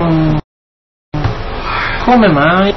Come mai?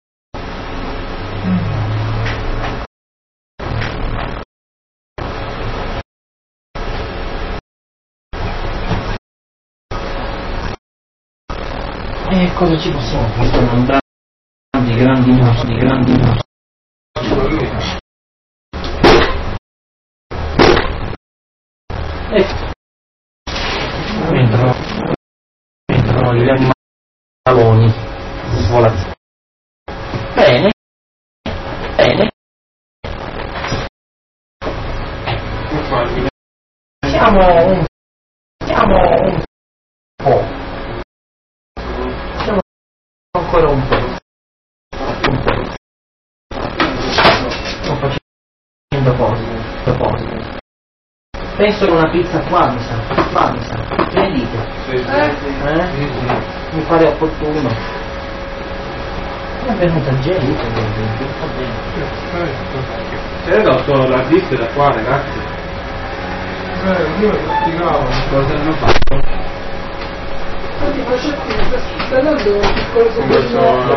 E cosa ci possiamo fare? Sono grandi mostri. Entrano gli animaloni svolazzati. Bene. Siamo un po'. Siamo ancora un po'. Sto facendo cose. Penso che una pizza qua mi sa. Che ne dite? Sì. Mi pare opportuno. È venuta gente. Va bene. C'è dato la lista da qua, ragazzi. Io lo spiegavo. Cosa hanno fatto? Infatti faccio sta dando un piccolo soprannome.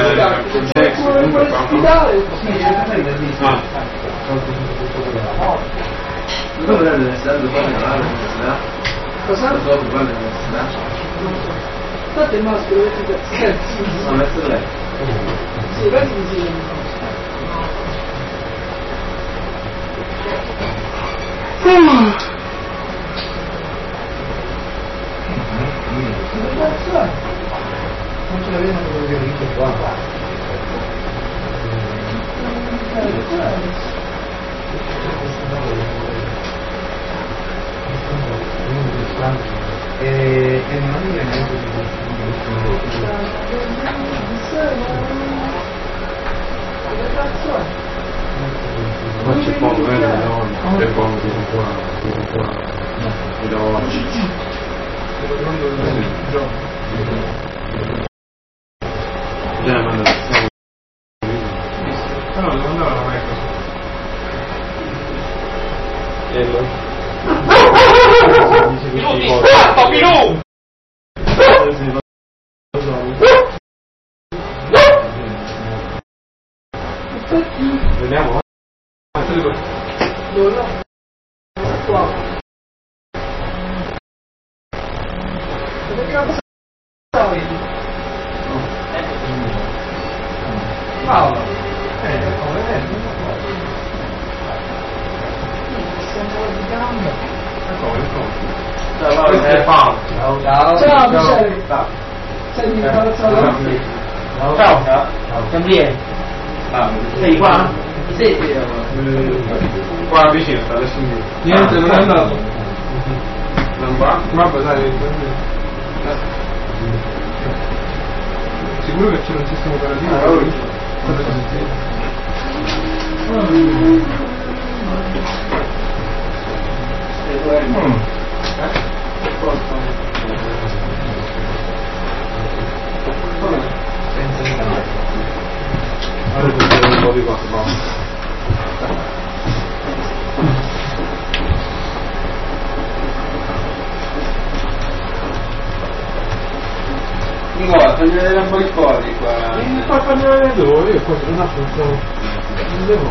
Dove deve essere dove l'università? Cosa? Dove l'università? Fate il maschio, dovete scherzi. Non essere lei. Sì, vai insieme. Non ce l'avevano quello che ho visto qua. E non mi viene neanche di ma c'è poco, c'è poco di No, devo andare alla Microsoft. Pilù! Vediamo. Qua. Dove cazzo stai? Paolo. Come vedi? Stiamo litigando. Questo è Paolo. Ciao, Michele. Sei imbarazzato? Ciao. Gabriele. Sei qua? Sì. Qua vicino, sta adesso in Niente, non è andato. Non va? Vabbè, dai. Sicuro che c'è un sistema operativo? Un po' di cosa, Nicola, fai vedere un po' i codi qua. Mi fa fare dove? Io qua non so. Non devo.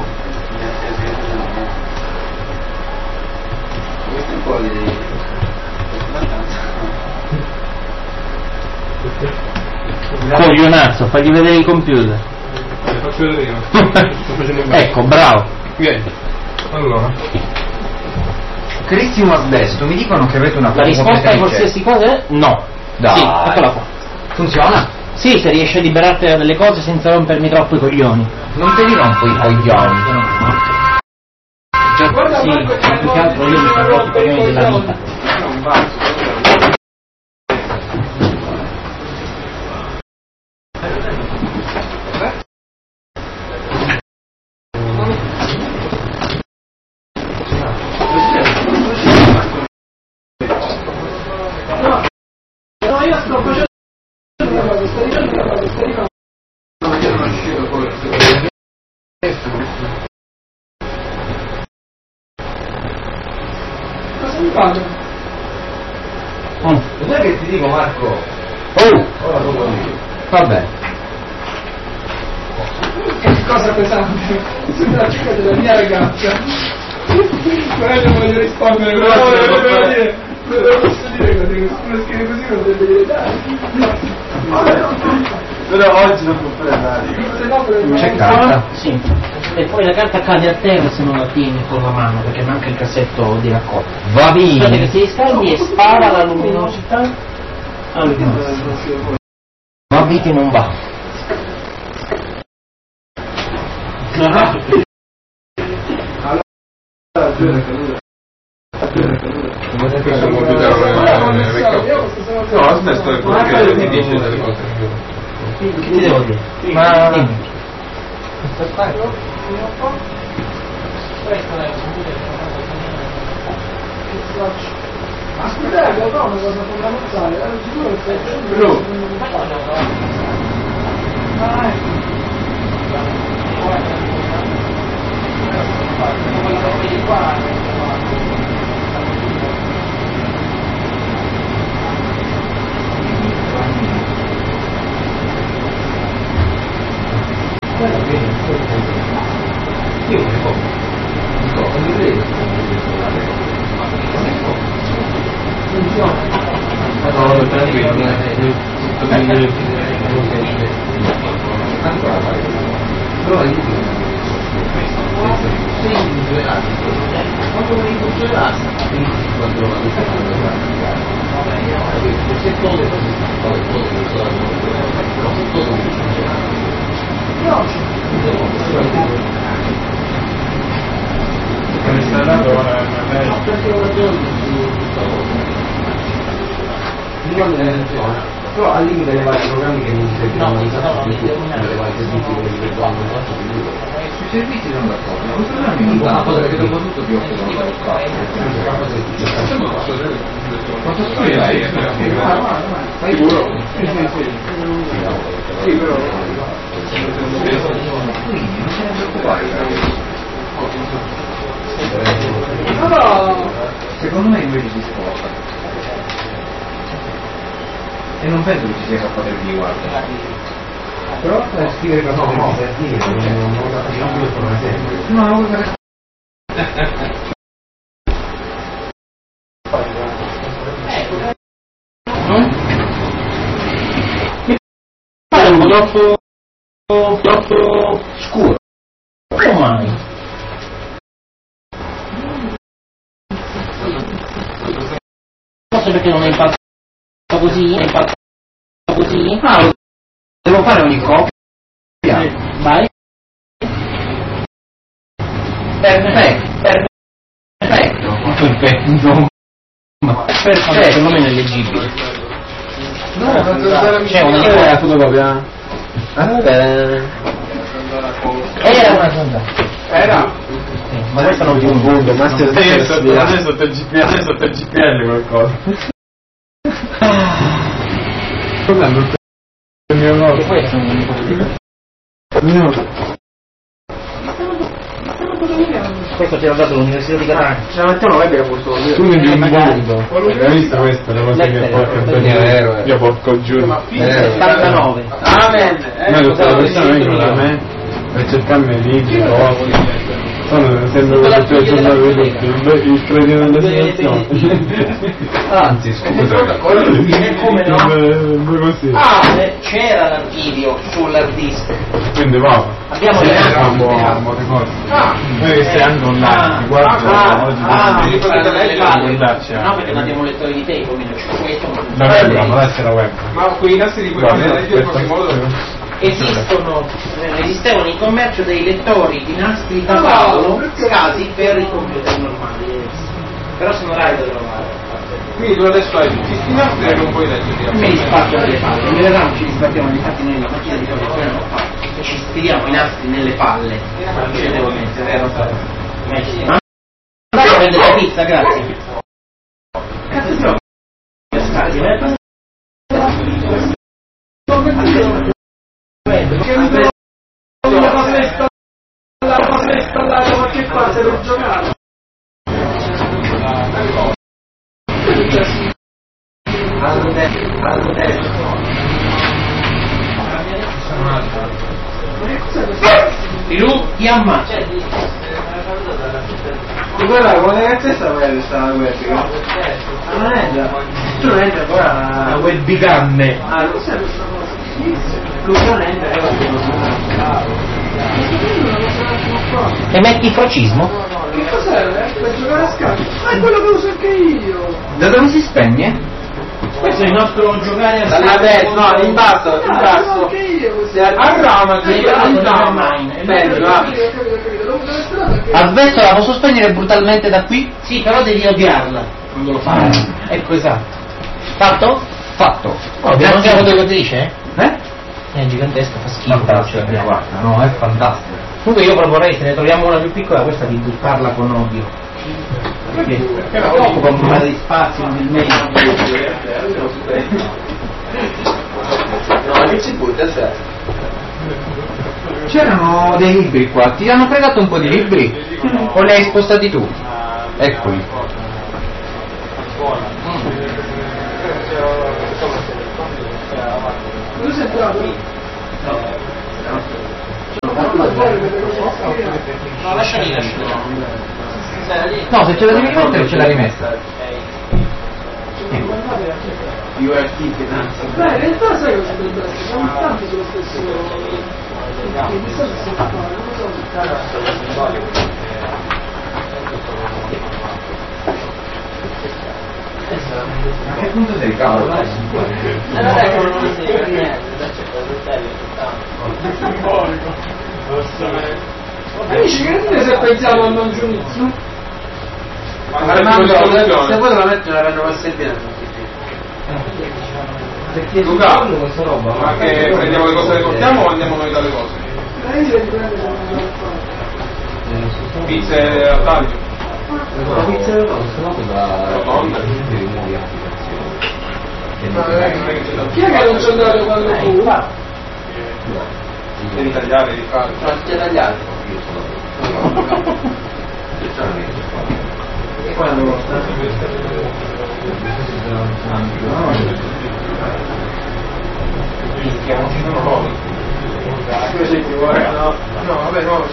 Questo è un po' di... Coglionazzo, fagli vedere il computer. Faccio vedere io. Sto facendo un Ecco, bravo. Vieni. Allora. Carissimo Asbesto, mi dicono che avete una La risposta a qualsiasi cosa è no. Dai. Sì, eccola qua. Funziona? Sì, se riesci a liberarti da delle cose senza rompermi troppo i coglioni. Non te li rompo i coglioni. Già, sì, più che altro io mi sono rotto i coglioni della vita. No, io sto facendo cosa mi fanno? Cos'è che ti dico, Marco? Oh! Vabbè. Che cosa pesante? Sembra la cicca della mia ragazza. Guarda, voglio rispondere, però non posso dire così, come scrive così non deve dire dai. Però oggi non può prendere. C'è carta? Sì. E poi la carta cade a terra se non la tieni con la mano, perché manca il cassetto di raccolta. Va Aspetta che bene. si riscaldi e spara la luminosità al massimo. Va viti non va. Questo computer no, ha smesso perché ti dice delle cose. Che ti devo dire? Ma Aspetta, lo fa una cosa fondamentale, ero sicuro che stai facendo. Però al limite dei vari programmi che non si serviranno delle vari servizi che si fanno sui servizi sono d'accordo, ma una cosa che dopo tutto ti offrono quanto scriverai? Sicuro? Sì, però secondo me invece si sposta e non penso che ci sia qualcosa di guarda. Però a scrivere qualcosa di divertire, non lo facciamo più per un esempio. No, È un po' troppo scuro. Come mai? Forse perché non è impatto così, così. ah, devo fare ogni coppia. Vai. Perfetto. Perfetto, perlomeno è leggibile. no, C'è una fotocopia. Era una sonda. era Ma questo non ti Mondo, master adesso per GPL qualcosa. Cos'è il mio nome? questo questo ti ha dato l'università di Catania. Ce la mettiamo web e la posto Tu mi di un mondo. Hai visto questa? La cosa che porca vero. io porco giù. 79. Amen. Noi tutte le persone vengono da me per cercarmi libri, cose. Sono sempre quello che ho aggiornato tutti, il credito della situazione. Anzi, scusa. Come no? Così. C'era l'archivio sull'hard disk. Quindi va. Abbiamo Sì, le era un po' di cose. Noi che stai anche online, ti guardo oggi. No, perché non abbiamo lettori di tape, quindi c'è questo. La web, ma adesso è la web. Ma quei nastri di quei in qualche modo. Esistevano in commercio dei lettori di nastri da tavolo scasi per i computer normali, però sono rari da trovare. Quindi tu adesso hai tutti questi nastri e non puoi leggere. Me li spaccio nelle palle, in realtà non ci sbattiamo infatti noi la macchina di correzione non fa, e ci stiriamo i nastri nelle palle, non ce ne devo mettere, era stato. Ma andate a prendere la pizza, grazie. Cazzo sono? Più chi ammazza? E guarda, come ragazza stava la webcam? Non entra. Tu non entra ancora La webcam. Ah, non sai questa cosa? Lui non entra, E metti frocismo? che cos'è? Per giocare a scacchi? Ma è quello che uso anche io! Da dove si spegne? Questo è il nostro giocare a Dalla destra, no, in basso, in basso. Anche io così! A rama, in rama. Al verso la posso spegnere brutalmente da qui? Sì, però devi odiarla quando lo fai. Ecco, esatto. Fatto? Fatto. Oh, Grazie. non sai quello che dice? Eh? È gigantesca, fa schifo. Fantastico, guarda, no, è fantastico. Comunque io proporrei, se ne troviamo una più piccola, questa di buttarla con odio. Perché occupa un po' di spazio nel meglio. No, che ci butta, cioè. C'erano dei libri qua, ti hanno fregato un po' di libri? O li hai spostati tu? Eccoli. Dove sei entrato? No, lasciali. No, se ce la devi rimettere ce l'ha rimessa. Io e Ticket, anzi. Beh, in realtà sai cosa dovrebbe essere? Siamo tanti sullo stesso... Chissà se si può fare, non lo so. A che punto sei, cavolo? Amici, che dite se pensiamo al non giudizio? Se poi te la metti una ranno passeggiata. Luca, ma che prendiamo le cose che portiamo o andiamo noi dalle cose? Io riprendo se non lo fare. Pizze a taglio? La pizza del rosso, no? Rotonda. Chi è che non c'è andato quando fu? Devi tagliare, devi fare. No, si è tagliato. E poi la No, vabbè, no,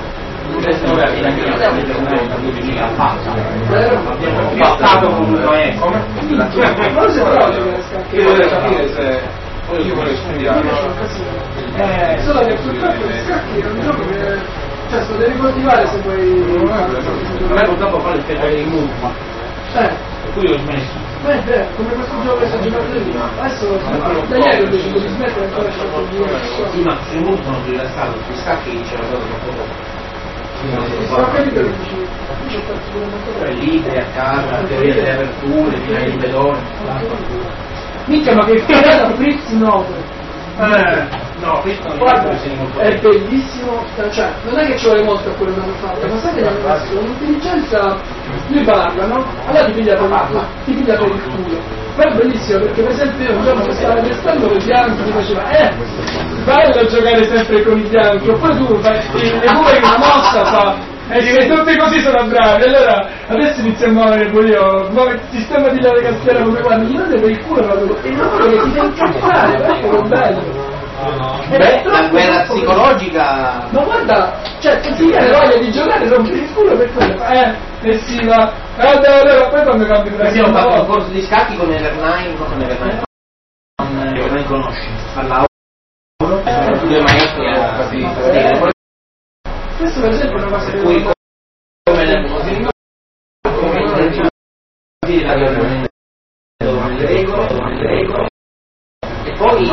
Passato comunque come? Non si può giocare a scacchi. Io vorrei capire se io vorrei studiare. Solo che purtroppo gli scacchi è un gioco che... Cioè, se lo devi coltivare se vuoi... a me purtroppo fa l'effetto dei murma, per cui ho smesso. Ma è vero, come questo gioco che sto giocando prima. Adesso da ieri ho deciso di smettere ancora a scelto di Sì, ma sui muri sono più rilassato, sui scacchi c'era stato troppo poco. sto capito che dici, ci ho perso pure molto Poi tempo. libri a casa, teoria delle aperture, finale di pedone. Minchia, ma che figata Fritz Note! No, questo non Guarda, è molto è bellissimo, cioè, non è che ci vuole molto a quello che hanno fatto, ma sai che gli hanno messo un'intelligenza, lui parla, no? Allora ti piglia per il culo. Poi è bellissimo perché per esempio io un giorno che stavo testando con i bianchi mi faceva, bello a giocare sempre con i bianchi, oppure tu fai le pure che una mossa fa. E tutti così sono bravi, allora adesso inizio a muovere pure io, sistema di lave castiera come quando gli date per il culo proprio, e non che ti devi incazzare, però è bello. Beh, la guerra psicologica. Ma guarda, cioè se ti viene voglia di giocare rompi il culo per quello, sì ma, allora poi quando cambi Abbiamo fatto un corso di scacchi con Evernine, non con Evernine, con Evernine conosci, all'aula, due maestri a capire. Questo per esempio è una cosa che Poi non... come le regole, e poi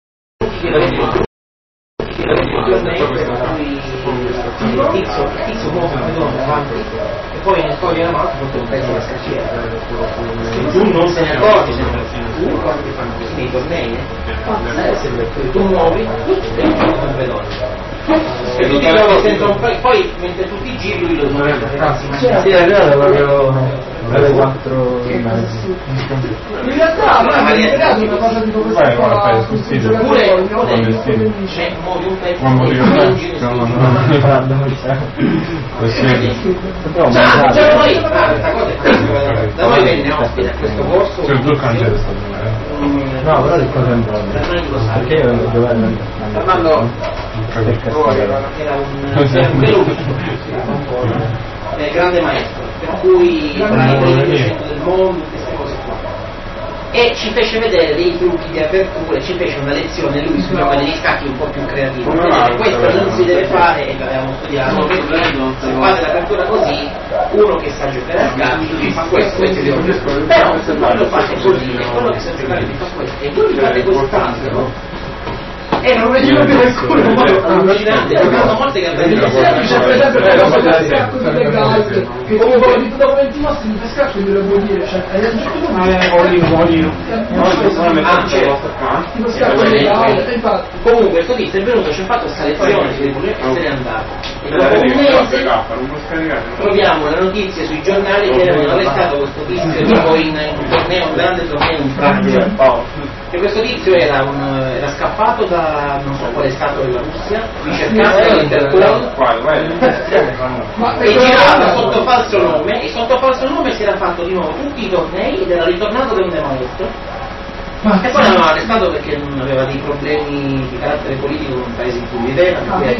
tizio muove avanti e poi nel codice della mano porta un pezzo della scacchiera e tu non se ne accorgi tu quando ti fanno così nei tornei tu muovi e un velone e tu ti trovi senza un pezzo poi mentre tu ti giri lui lo muove Sì, è vero, proprio alle 4 e mezzo. In realtà ma mi è creato una cosa tipo questa qua sul pure giocatore c'è muovi un pezzo Non e muovi tu giri no, cioè noi questa cosa è da noi venne ospite a questo corso c'è il blu cancello stato No, però di cosa è un po'? Fernando lo sa Perché io dov'è? Fernando, era un Belucci, grande maestro, per cui il centro del mondo, queste cose qua. E ci fece vedere dei trucchi di apertura, ci fece una lezione lui su gioco degli scacchi un po' più creativo. Questo non si deve fare, e l'avevamo studiato, se fate l'apertura così, uno che sa giocare a scacchi fa questo e però se voi lo fate così, e quello che sa giocare vi fa questo, e voi fate quest'altro. Non vedevo più nessuno, allucinante, giocando molte cantante c'è per esempio la cosa del scacco di Legalt, che comunque di dopo 20 nostri di pescaccio glielo vuol dire, cioè hai tipo scacco di Legalt, infatti. Comunque questo tizio è venuto, ci ha fatto questa lezione sui problemi e se n'è andato. E dopo un mese troviamo le notizie sui giornali che avevano arrestato questo tizio tipo in un torneo, un grande torneo in Francia. E questo tizio era scappato da non so quale stato della Russia, ricercato dall'Interpol e girava sotto falso nome, e sotto falso nome si era fatto di nuovo tutti i tornei ed era ritornato da un maestro. E poi l'hanno arrestato perché non aveva dei problemi di carattere politico con un paese in cui viveva,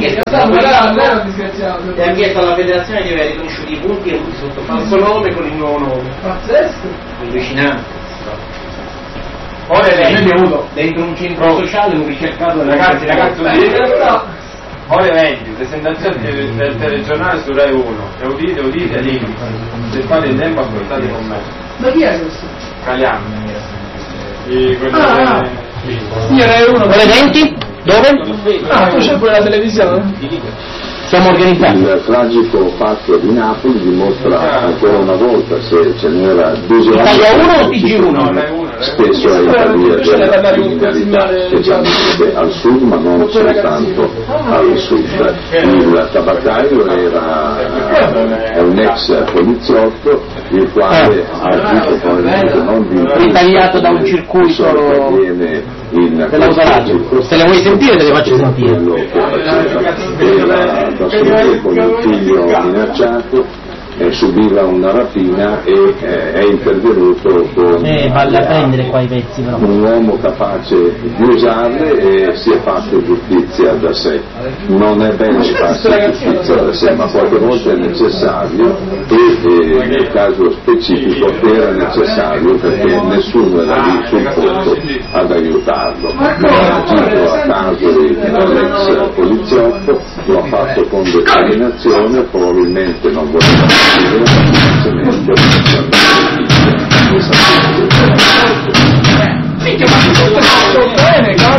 e ha chiesto alla federazione di aver riconosciuto i punti e tutti sotto falso nome con il nuovo nome. Pazzesco! Allucinante. Ora dentro un centro sociale un ricercato ragazzi ore 20 presentazione del telegiornale su Rai 1 e udite lì se fate in tempo ascoltate con me. Ma chi è questo? Caliano Io Rai 1 ore 20? Dove? Tu c'è pure la televisione? Siamo organizzati. Il tragico fatto di Napoli dimostra ancora una volta, se ce n'era Italia 1 o TG1? spesso è Italia della criminalità, specialmente al sud, ma non soltanto al sud. Il tabaccaio è un ex poliziotto, il quale ha agito probabilmente non di ritagliato da un circuito dell'autoradio. Se le vuoi sentire te le faccio sentire. Da solo con il figlio minacciato, subiva una rapina e è intervenuto con vale a prendere qua i pezzi, però. un uomo capace di usarle e si è fatto giustizia da sé. Non è bene farsi giustizia da sé, ma qualche volta è necessario e nel caso specifico era necessario perché nessuno era lì sul posto ad aiutarlo. Non ha agito a caso dell'ex poliziotto, lo ha fatto con determinazione, probabilmente non voleva Minchia, ma